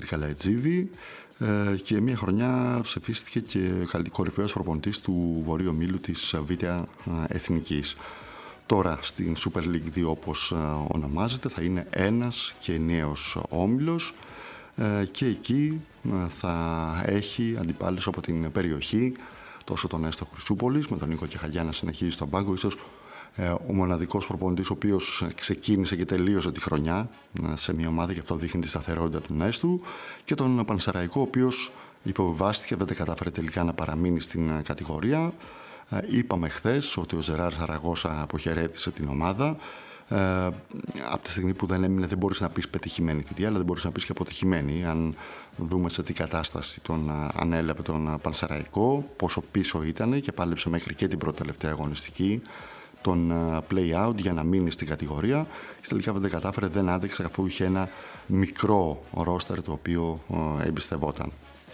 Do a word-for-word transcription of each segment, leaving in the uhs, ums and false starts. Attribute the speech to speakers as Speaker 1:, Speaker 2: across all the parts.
Speaker 1: Δημήτρη Καλαϊτζίδη και μια χρονιά ψηφίστηκε και κορυφαίος προπονητής του Βορείου Ομίλου της Β' Εθνικής. Τώρα στην Super League δύο, όπως ονομάζεται, θα είναι ένας και νέος όμιλος και εκεί θα έχει αντιπάλους από την περιοχή, τόσο τον Έστω Χρυσούπολης με τον Νίκο Κεχαγιά να συνεχίζει στον πάγκο, ίσως ο μοναδικός προπονητής ο οποίος ξεκίνησε και τελείωσε τη χρονιά σε μια ομάδα και αυτό δείχνει τη σταθερότητα του Νέστου, και τον Πανσεραϊκό, ο οποίος υποβιβάστηκε, δεν τα κατάφερε τελικά να παραμείνει στην κατηγορία. Είπαμε χθες ότι ο Ζεράρ Σαραγώσα αποχαιρέτησε την ομάδα. Ε, από τη στιγμή που δεν έμεινε, δεν μπορείς να πεις πετυχημένη θητεία, αλλά δεν μπορείς να πεις και αποτυχημένη. Αν δούμε σε τι κατάσταση τον ανέλαβε τον Πανσεραϊκό, πόσο πίσω ήταν και πάλεψε μέχρι και την πρώτη τελευταία αγωνιστική, τον play-out για να μείνει στην κατηγορία, και τελικά δεν κατάφερε, δεν άντεξε, αφού είχε ένα μικρό ρόστερ το οποίο ε, εμπιστευόταν.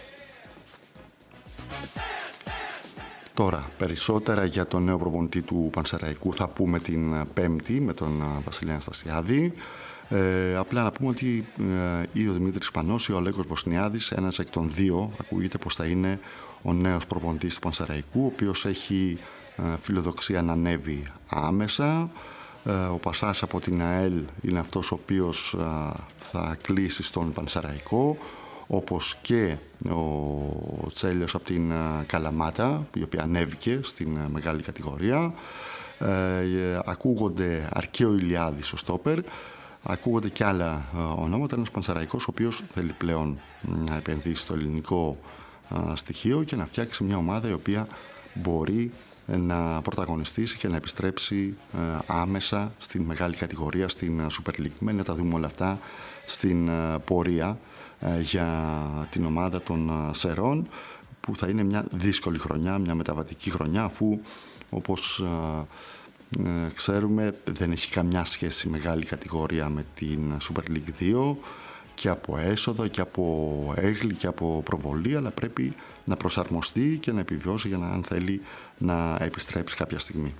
Speaker 1: Τώρα, περισσότερα για τον νέο προπονητή του Πανσεραϊκού θα πούμε την Πέμπτη με τον Βασίλη Αναστασιάδη. Ε, απλά να πούμε ότι ε, ή ο Δημήτρης Πανός ή ο Αλέκος Βοσνιάδης, ένας εκ των δύο, ακούγεται πως θα είναι ο νέος προπονητής του Πανσεραϊκού, ο οποίος έχει ε, φιλοδοξία να ανέβει άμεσα. Ε, ο Πασάς από την ΑΕΛ είναι αυτός ο οποίος ε, θα κλείσει στον Πανσεραϊκό, όπως και ο Τσέλιος από την Καλαμάτα, η οποία ανέβηκε στην μεγάλη κατηγορία. Ε, ακούγονται Αρκαίο Ηλιάδης ο στόπερ, ακούγονται και άλλα ονόματα. Ένας Πανσεραϊκός ο οποίος θέλει πλέον να επενδύσει στο ελληνικό α, στοιχείο και να φτιάξει μια ομάδα η οποία μπορεί να πρωταγωνιστήσει και να επιστρέψει ε, άμεσα στην μεγάλη κατηγορία, στην Super League. Μένει να τα δούμε όλα αυτά στην ε, πορεία για την ομάδα των Σερών, που θα είναι μια δύσκολη χρονιά, μια μεταβατική χρονιά, αφού όπως ε, ε, ξέρουμε δεν έχει καμιά σχέση μεγάλη κατηγορία με την Super League δύο, και από έσοδο και από έγκλη και από προβολή, αλλά πρέπει να προσαρμοστεί και να επιβιώσει για να, αν θέλει, να επιστρέψει κάποια στιγμή.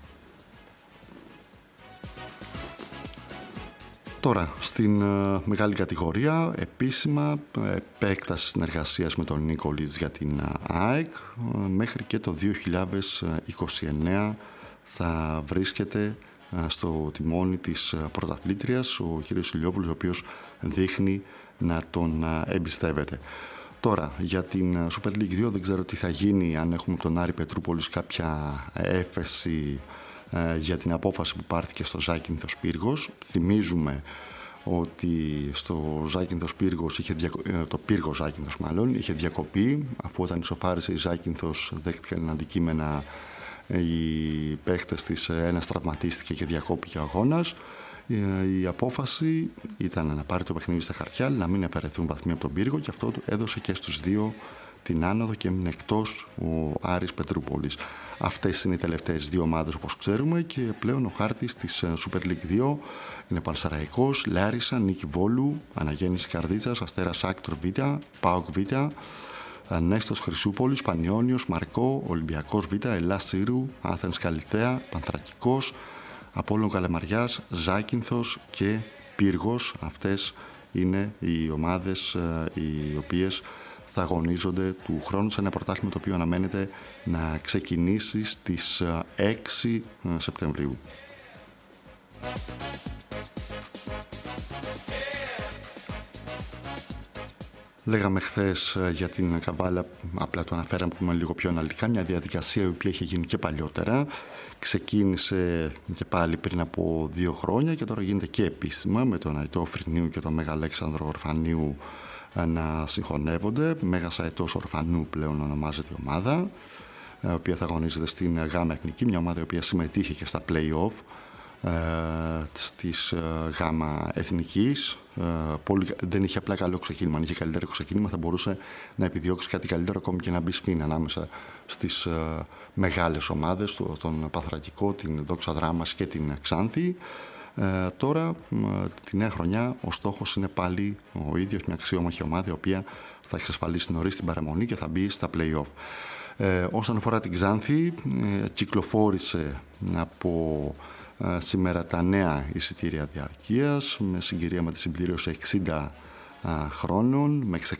Speaker 1: Τώρα, στην uh, μεγάλη κατηγορία, επίσημα επέκταση συνεργασίας με τον Νίκολιτς για την uh, ΑΕΚ. Uh, μέχρι και το δύο χιλιάδες είκοσι εννέα θα βρίσκεται uh, στο τιμόνι της uh, πρωταθλήτριας ο κ. Ηλιόπουλος, ο οποίος δείχνει να τον uh, εμπιστεύεται. Τώρα, για την uh, Super League δύο δεν ξέρω τι θα γίνει, αν έχουμε τον Άρη Πετρούπολης κάποια έφεση για την απόφαση που πάρθηκε στο Ζάκυνθος Πύργος. Θυμίζουμε ότι στο Ζάκυνθος Πύργος, είχε διακο... το Πύργος Ζάκυνθος μάλλον, είχε διακοπεί, αφού όταν ισοφάρισε η Ζάκυνθος δέχτηκαν αντικείμενα οι παίχτες της, ένας τραυματίστηκε και διακόπηκε ο αγώνας. Η απόφαση ήταν να πάρει το παιχνίδι στα χαρτιά, να μην αφαιρεθούν βαθμοί από τον Πύργο, και αυτό έδωσε και στους δύο την άνοδο και έμεινε εκτός ο Άρης Πετρούπολης. Αυτές είναι οι τελευταίες δύο ομάδες, όπως ξέρουμε, και πλέον ο χάρτης της Super League δύο είναι Πανσεραϊκός, Λάρισα, Νίκη Βόλου, Αναγέννηση Καρδίτσας, Αστέρας Άκτορ Β, ΠΑΟΚ Β, Νέστος Χρυσούπολης, Πανιόνιος, Μαρκό, Ολυμπιακός Β, Ελλάς Σύρου, Άθενς Καλιθέα, Πανθρακικός, Απόλλων Καλεμαριάς, Ζάκυνθος και Πύργος. Αυτές είναι οι ομάδες οι οποίες θα αγωνίζονται του χρόνου σε ένα πρωτάθλημα το οποίο αναμένεται να ξεκινήσει στις έξι Σεπτεμβρίου. Λέγαμε χθες για την Καβάλα, απλά το αναφέραμε που είμαι λίγο πιο αναλυτικά, μια διαδικασία η οποία είχε γίνει και παλιότερα. Ξεκίνησε και πάλι πριν από δύο χρόνια και τώρα γίνεται και επίσημα με τον Αητό Φρυνίου και τον Μέγα Αλέξανδρο Ορφανίου να συγχωνεύονται. Μέγας Αετός Ορφανού πλέον ονομάζεται η ομάδα, η οποία θα αγωνίζεται στην Γάμα Εθνική, μια ομάδα η οποία συμμετείχε και στα play-off ε, της Γάμα Εθνικής. Ε, πολύ, δεν είχε απλά καλό ξεκίνημα. Αν είχε καλύτερο ξεκίνημα θα μπορούσε να επιδιώξει κάτι καλύτερο, ακόμη και να μπει σφήν ανάμεσα στις ε, μεγάλες ομάδες, τον Παθρακικό, την Δόξα Δράμας και την Ξάνθη. Ε, τώρα, τη νέα χρονιά, ο στόχος είναι πάλι ο ίδιος, μια αξιόμαχη ομάδα η οποία θα εξασφαλίσει νωρίς την παραμονή και θα μπει στα play-off. Ε, όσον αφορά την Ξάνθη, ε, κυκλοφόρησε από ε, σήμερα τα νέα εισιτήρια διαρκείας με συγκυρία με τη συμπλήρωση εξήντα ε, χρόνων, με